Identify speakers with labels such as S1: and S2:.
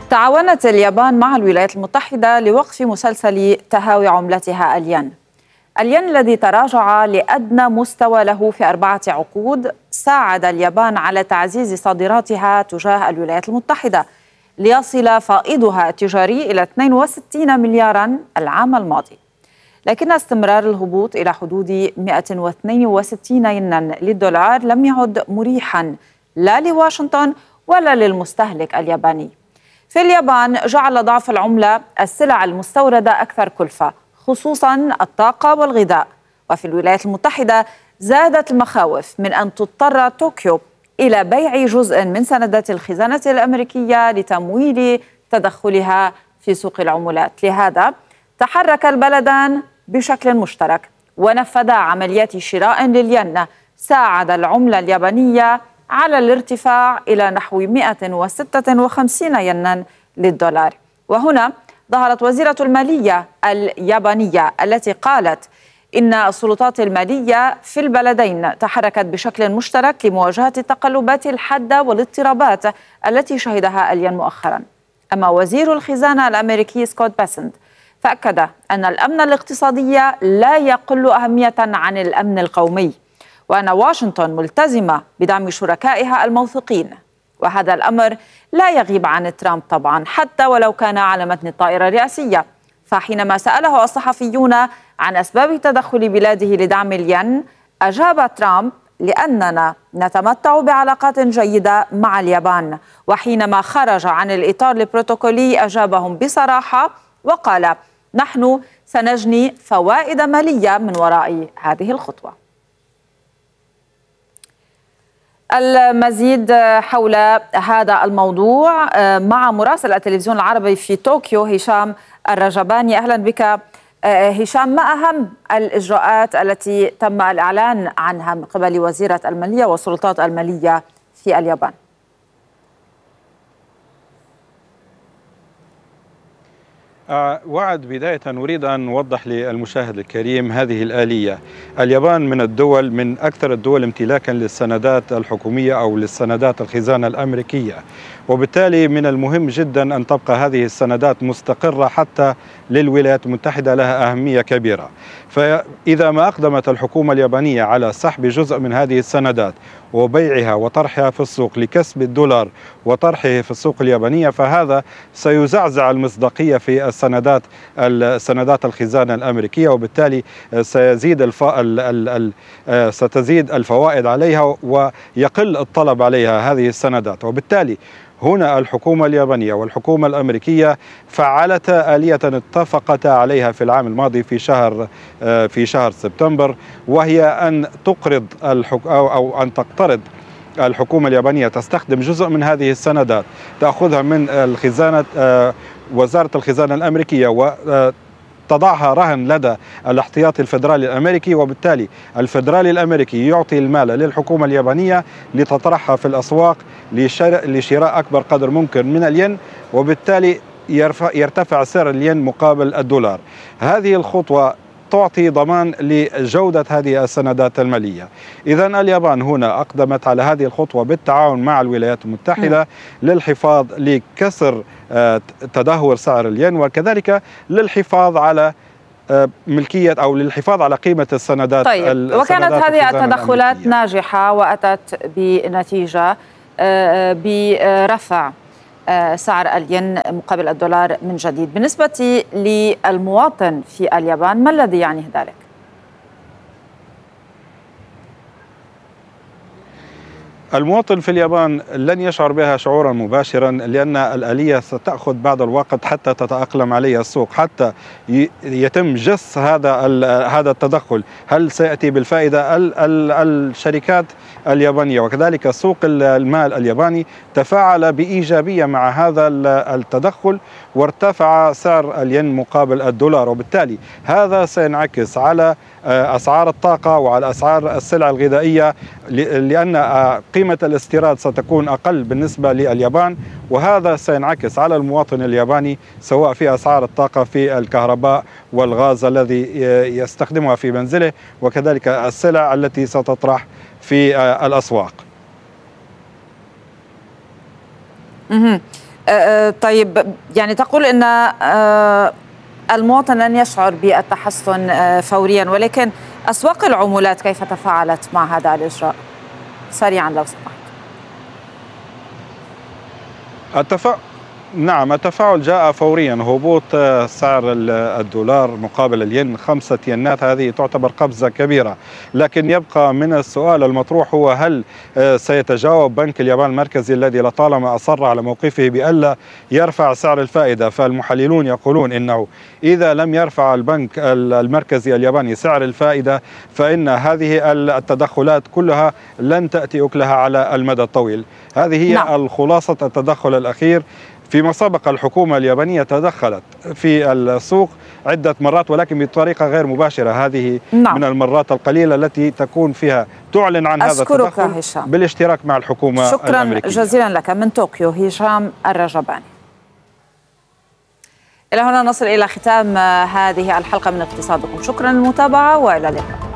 S1: تعاونت اليابان مع الولايات المتحدة لوقف مسلسل تهاوي عملتها الين. الين الذي تراجع لأدنى مستوى له في 4 عقود ساعد اليابان على تعزيز صادراتها تجاه الولايات المتحدة ليصل فائضها التجاري إلى 62 ملياراً العام الماضي. لكن استمرار الهبوط إلى حدود 162 ينا للدولار لم يعد مريحاً لا لواشنطن ولا للمستهلك الياباني. في اليابان جعل ضعف العملة السلع المستوردة أكثر كلفة، خصوصاً الطاقة والغذاء. وفي الولايات المتحدة زادت المخاوف من أن تضطر طوكيو إلى بيع جزء من سندات الخزانة الأمريكية لتمويل تدخلها في سوق العملات. لهذا تحرك البلدان بشكل مشترك ونفذا عمليات شراء للين ساعد العملة اليابانية على الارتفاع إلى نحو 156 ينا للدولار. وهنا ظهرت وزيرة المالية اليابانية التي قالت إن السلطات المالية في البلدين تحركت بشكل مشترك لمواجهة التقلبات الحادة والاضطرابات التي شهدها الين مؤخرا. أما وزير الخزانة الأمريكي سكوت بيسنت فأكد أن الأمن الاقتصادي لا يقل أهمية عن الأمن القومي، وأن واشنطن ملتزمة بدعم شركائها الموثوقين، وهذا الأمر لا يغيب عن ترامب طبعا حتى ولو كان على متن الطائرة الرئاسية. فحينما سأله الصحفيون عن أسباب تدخل بلاده لدعم الين أجاب ترامب: لأننا نتمتع بعلاقات جيدة مع اليابان. وحينما خرج عن الإطار البروتوكولي أجابهم بصراحة وقال: نحن سنجني فوائد مالية من وراء هذه الخطوة. المزيد حول هذا الموضوع مع مراسل التلفزيون العربي في طوكيو هشام الرجباني. أهلا بك هشام. ما أهم الإجراءات التي تم الإعلان عنها من قبل وزيرة المالية والسلطات المالية في اليابان؟
S2: وعد بداية أريد أن أوضح للمشاهد الكريم هذه الآلية. اليابان من أكثر الدول امتلاكا للسندات الحكومية أو للسندات الخزانة الأمريكية، وبالتالي من المهم جدا أن تبقى هذه السندات مستقرة حتى للولايات المتحدة، لها أهمية كبيرة. فإذا ما أقدمت الحكومة اليابانية على سحب جزء من هذه السندات وبيعها وطرحها في السوق لكسب الدولار وطرحه في السوق اليابانية، فهذا سيزعزع المصداقية في السندات الخزانة الأمريكية، وبالتالي ستزيد الفوائد عليها ويقل الطلب عليها هذه السندات. وبالتالي هنا الحكومة اليابانية والحكومة الأمريكية فعلتا آلية اتفقتا عليها في العام الماضي في شهر سبتمبر، وهي أن تقرض أو أن تقترض الحكومة اليابانية، تستخدم جزء من هذه السندات تأخذها من وزارة الخزانة الأمريكية وتضعها رهن لدى الاحتياطي الفيدرالي الأمريكي، وبالتالي الفيدرالي الأمريكي يعطي المال للحكومة اليابانية لتطرحها في الأسواق لشراء أكبر قدر ممكن من الين، وبالتالي يرتفع سعر الين مقابل الدولار. هذه الخطوة تعطي ضمان لجودة هذه السندات المالية. إذن اليابان هنا أقدمت على هذه الخطوة بالتعاون مع الولايات المتحدة للحفاظ لكسر تدهور سعر الين، وكذلك للحفاظ على ملكية أو للحفاظ على قيمة السندات.
S1: طيب، وكانت هذه التدخلات ناجحة وأتت بنتيجة برفع سعر الين مقابل الدولار من جديد. بالنسبة للمواطن في اليابان ما الذي يعنيه ذلك؟
S2: المواطن في اليابان لن يشعر بها شعورا مباشرا، لأن الآلية ستأخذ بعض الوقت حتى تتأقلم عليها السوق، حتى يتم جس هذا التدخل. هل سيأتي بالفائدة؟ الشركات اليابانية وكذلك سوق المال الياباني تفاعل بإيجابية مع هذا التدخل، وارتفع سعر الين مقابل الدولار، وبالتالي هذا سينعكس على أسعار الطاقة وعلى أسعار السلع الغذائية، لأن قيمة الاستيراد ستكون أقل بالنسبة لليابان، وهذا سينعكس على المواطن الياباني سواء في أسعار الطاقة في الكهرباء والغاز الذي يستخدمها في منزله، وكذلك السلع التي ستطرح في الأسواق.
S1: طيب، يعني تقول أن المواطن لن يشعر بالتحسن فوريا، ولكن أسواق العملات كيف تفاعلت مع هذا الإجراء؟ سريعا لو سمحت.
S2: نعم، التفاعل جاء فوريا. هبوط سعر الدولار مقابل الين 5 ينات، هذه تعتبر قفزة كبيرة، لكن يبقى من السؤال المطروح هو هل سيتجاوب بنك اليابان المركزي الذي لطالما أصر على موقفه بألا يرفع سعر الفائدة؟ فالمحللون يقولون إنه إذا لم يرفع البنك المركزي الياباني سعر الفائدة فإن هذه التدخلات كلها لن تأتي أكلها على المدى الطويل. هذه هي الخلاصة التدخل الأخير. فيما سبق الحكومة اليابانية تدخلت في السوق عدة مرات، ولكن بطريقة غير مباشرة. هذه من المرات القليلة التي تكون فيها تعلن عن هذا التدخل بالاشتراك مع الحكومة الأمريكية.
S1: شكرا جزيلا لك من طوكيو هشام الرجباني. إلى هنا نصل إلى ختام هذه الحلقة من اقتصادكم. شكرا للمتابعة وإلى اللقاء.